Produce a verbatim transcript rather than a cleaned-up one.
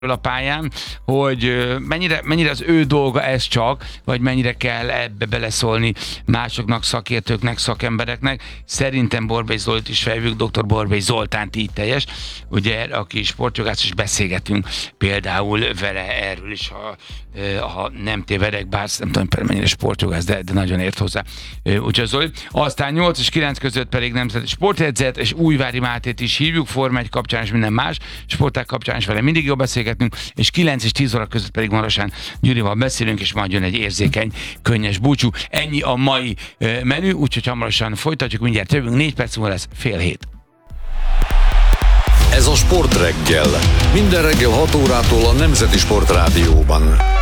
a pályán, hogy mennyire, mennyire az ő dolga ez csak, vagy mennyire kell ebbe beleszólni másoknak, szakértőknek, szakembereknek. Szerintem Borbély Zolit is felhívjuk, dr. Borbély Zoltánt így teljes, ugye, aki sportjogász, és beszélgetünk például vele erről is, ha, ha nem tévedek, bár nem tudom például mennyire sportjogász, de, de nagyon ért hozzá. Úgyhogy Zoli. Aztán nyolc és kilenc között pedig nemzeti sportedzet, és Újvári Mátét is hívjuk, Forma egy kapcsán és minden más sporták kapcsán is vele mindig jó beszélgetünk, és kilenc és tíz óra között pedig Marosán Gyurival beszélünk, és majd jön egy érzékeny, könnyes búcsú. Ennyi a mai menü, úgyhogy hamarosan folytatjuk, mindjárt jövünk, négy perc múlva lesz fél hét. Ez a Sportreggel. Minden reggel hat órától a Nemzeti Sportrádióban.